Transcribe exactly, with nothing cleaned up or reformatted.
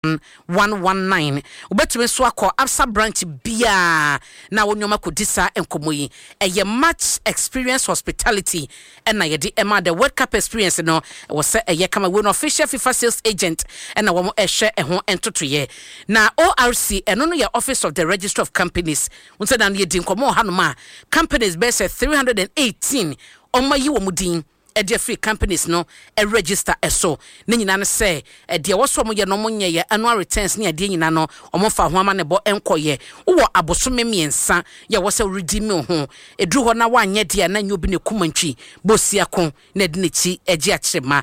one one nine. Ubetumi so akọ Absa branch bia na wonyoma kodisa enkomo yi. Eye much experience hospitality na ye di ema the World Cup experience no wo se eye kama we no official FIFA sales agent na wo mo ehwe eho entotoye. Na O R C eno no ye Office of the Register of Companies. Unse na ye di nkomo hanoma companies be say three hundred eighteen omma yi wo mudin e de free companies no e register eso ne nyina ne se e de wo so mo ye no mo nye ye annual returns ne de nyina no omo fa ho ama ne bo enkoye wo abosome miensa ye wo se redeem ho edru ho na wanye de na nyobi ne kumantwi bosia ko na de ne chi eje akyema